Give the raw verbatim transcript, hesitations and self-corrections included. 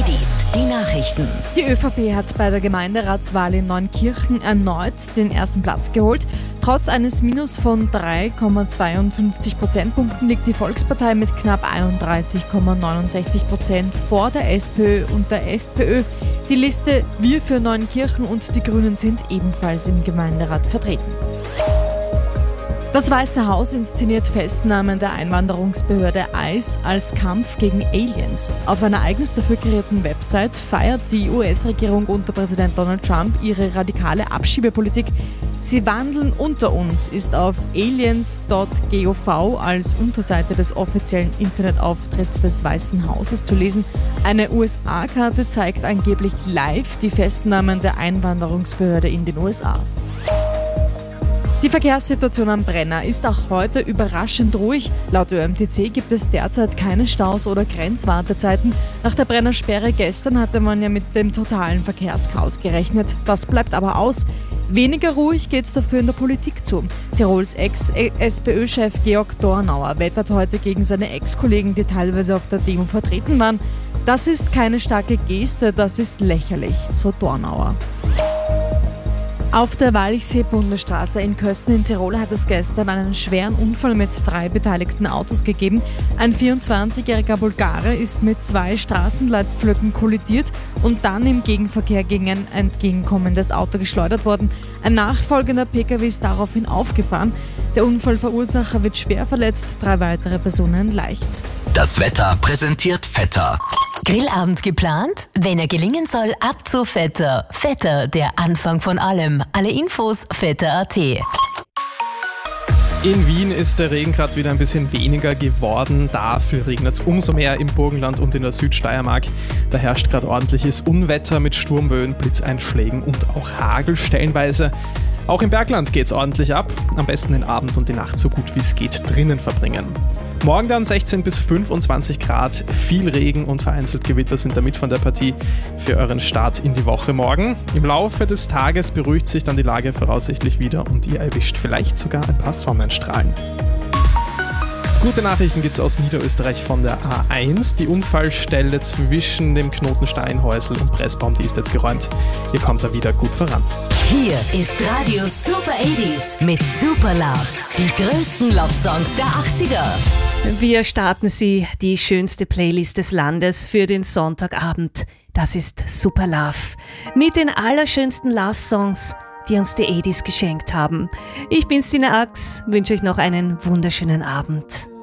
achtzig, die Nachrichten. Die ÖVP hat bei der Gemeinderatswahl in Neunkirchen erneut den ersten Platz geholt. Trotz eines Minus von drei Komma zweiundfünfzig Prozentpunkten liegt die Volkspartei mit knapp einunddreißig Komma neunundsechzig Prozent vor der SPÖ und der FPÖ. Die Liste Wir für Neunkirchen und die Grünen sind ebenfalls im Gemeinderat vertreten. Das Weiße Haus inszeniert Festnahmen der Einwanderungsbehörde I C E als Kampf gegen Aliens. Auf einer eigens dafür kreierten Website feiert die U S-Regierung unter Präsident Donald Trump ihre radikale Abschiebepolitik. Sie wandeln unter uns ist auf aliens punkt gov als Unterseite des offiziellen Internetauftritts des Weißen Hauses zu lesen. Eine U S A-Karte zeigt angeblich live die Festnahmen der Einwanderungsbehörde in den U S A. Die Verkehrssituation am Brenner ist auch heute überraschend ruhig. Laut Ö M T C gibt es derzeit keine Staus oder Grenzwartezeiten. Nach der Brennersperre gestern hatte man ja mit dem totalen Verkehrschaos gerechnet. Das bleibt aber aus. Weniger ruhig geht es dafür in der Politik zu. Tirols Ex-SPÖ-Chef Georg Dornauer wettert heute gegen seine Ex-Kollegen, die teilweise auf der Demo vertreten waren. Das ist keine starke Geste, das ist lächerlich, so Dornauer. Auf der Walchsee-Bundesstraße in Kösten in Tirol hat es gestern einen schweren Unfall mit drei beteiligten Autos gegeben. Ein vierundzwanzigjähriger Bulgare ist mit zwei Straßenleitpflöcken kollidiert und dann im Gegenverkehr gegen ein entgegenkommendes Auto geschleudert worden. Ein nachfolgender Pkw ist daraufhin aufgefahren. Der Unfallverursacher wird schwer verletzt, drei weitere Personen leicht. Das Wetter präsentiert Vetter. Grillabend geplant? Wenn er gelingen soll, ab zu Vetter. Vetter, der Anfang von allem. Alle Infos vetter punkt a t. In Wien ist der Regen gerade wieder ein bisschen weniger geworden. Dafür regnet es umso mehr im Burgenland und in der Südsteiermark. Da herrscht gerade ordentliches Unwetter mit Sturmböen, Blitzeinschlägen und auch Hagel stellenweise. Auch im Bergland geht's ordentlich ab. Am besten den Abend und die Nacht so gut wie es geht drinnen verbringen. Morgen dann sechzehn bis fünfundzwanzig Grad, viel Regen und vereinzelt Gewitter sind damit von der Partie für euren Start in die Woche morgen. Im Laufe des Tages beruhigt sich dann die Lage voraussichtlich wieder und ihr erwischt vielleicht sogar ein paar Sonnenstrahlen. Gute Nachrichten gibt es aus Niederösterreich von der A eins. Die Unfallstelle zwischen dem Knoten Steinhäusl und Pressbaum, die ist jetzt geräumt. Ihr kommt da wieder gut voran. Hier ist Radio Super achtzig mit Super Love. Die größten Love-Songs der achtziger. Wir starten Sie, die schönste Playlist des Landes für den Sonntagabend. Das ist Super Love. Mit den allerschönsten Love-Songs, die uns die achtzig geschenkt haben. Ich bin Sina Ax, wünsche euch noch einen wunderschönen Abend.